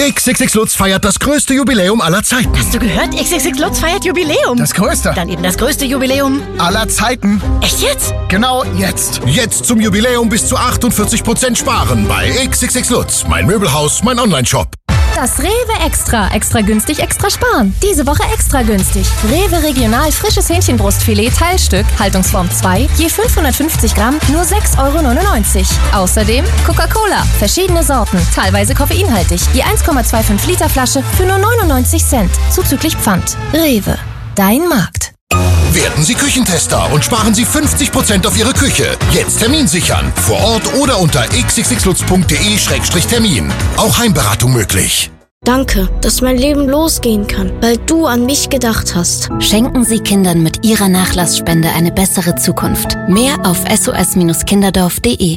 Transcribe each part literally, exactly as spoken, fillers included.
X X X Lutz feiert das größte Jubiläum aller Zeiten. Hast du gehört? X X X Lutz feiert Jubiläum. Das größte. Dann eben das größte Jubiläum aller Zeiten. Echt jetzt? Genau jetzt. Jetzt zum Jubiläum bis zu achtundvierzig Prozent sparen bei X X X Lutz. Mein Möbelhaus, mein Onlineshop. Das Rewe Extra. Extra günstig, extra sparen. Diese Woche extra günstig. Rewe Regional frisches Hähnchenbrustfilet Teilstück, Haltungsform zwei, je fünfhundertfünfzig Gramm, nur sechs Euro neunundneunzig. Außerdem Coca-Cola, verschiedene Sorten, teilweise koffeinhaltig, je eins Komma fünfundzwanzig Liter Flasche für nur neunundneunzig Cent, zuzüglich Pfand. Rewe, dein Markt. Werden Sie Küchentester und sparen Sie fünfzig Prozent auf Ihre Küche. Jetzt Termin sichern. Vor Ort oder unter x x x lutz punkt de Schrägstrich Termin. Auch Heimberatung möglich. Danke, dass mein Leben losgehen kann, weil du an mich gedacht hast. Schenken Sie Kindern mit Ihrer Nachlassspende eine bessere Zukunft. Mehr auf s o s kinderdorf punkt de.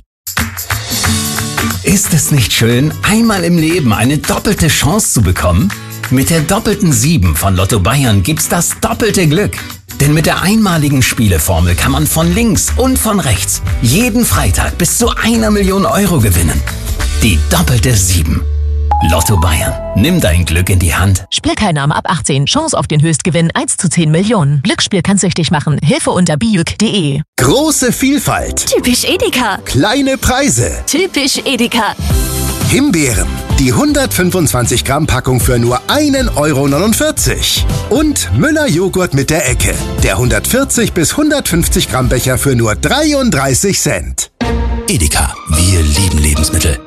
Ist es nicht schön, einmal im Leben eine doppelte Chance zu bekommen? Mit der doppelten sieben von Lotto Bayern gibt's das doppelte Glück. Denn mit der einmaligen Spieleformel kann man von links und von rechts jeden Freitag bis zu einer Million Euro gewinnen. Die doppelte sieben. Lotto Bayern. Nimm dein Glück in die Hand. Spielteilnahme ab achtzehn. Chance auf den Höchstgewinn eins zu zehn Millionen. Glücksspiel kann süchtig machen. Hilfe unter bijuk punkt de. Große Vielfalt. Typisch Edeka. Kleine Preise. Typisch Edeka. Himbeeren. Die hundertfünfundzwanzig Gramm Packung für nur einen Euro neunundvierzig. Und Müller Joghurt mit der Ecke. Der hundertvierzig bis hundertfünfzig Gramm Becher für nur dreiunddreißig Cent. Edeka. Wir lieben Lebensmittel.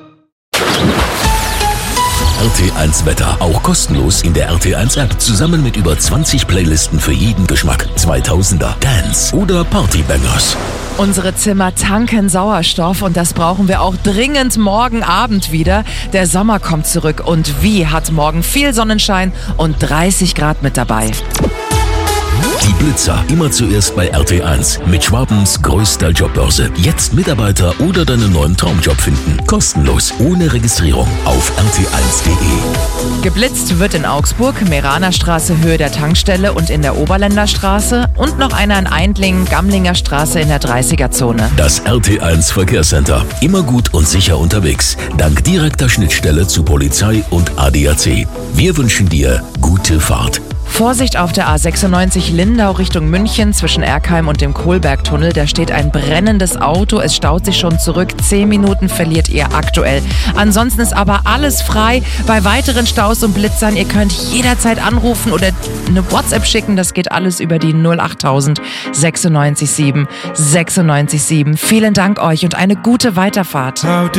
R T eins Wetter. Auch kostenlos in der R T eins App. Zusammen mit über zwanzig Playlisten für jeden Geschmack. zweitausender, Dance oder Partybangers. Unsere Zimmer tanken Sauerstoff und das brauchen wir auch dringend morgen Abend wieder. Der Sommer kommt zurück und wie hat morgen viel Sonnenschein und dreißig Grad mit dabei. Die Blitzer, immer zuerst bei R T eins. Mit Schwabens größter Jobbörse. Jetzt Mitarbeiter oder deinen neuen Traumjob finden. Kostenlos, ohne Registrierung auf r t eins punkt de. Geblitzt wird in Augsburg, Meranerstraße Höhe der Tankstelle und in der Oberländerstraße und noch einer in Eindlingen, Gamlinger Straße in der dreißiger-Zone. Das R T eins Verkehrscenter. Immer gut und sicher unterwegs. Dank direkter Schnittstelle zu Polizei und A D A C. Wir wünschen dir gute Fahrt. Vorsicht auf der A sechsundneunzig Lindau Richtung München zwischen Erkheim und dem Kohlbergtunnel. Da steht ein brennendes Auto. Es staut sich schon zurück. Zehn Minuten verliert ihr aktuell. Ansonsten ist aber alles frei. Bei weiteren Staus und Blitzern, ihr könnt jederzeit anrufen oder eine WhatsApp schicken. Das geht alles über die null achttausend sechsundneunzig sieben sechsundneunzig sieben. Vielen Dank euch und eine gute Weiterfahrt.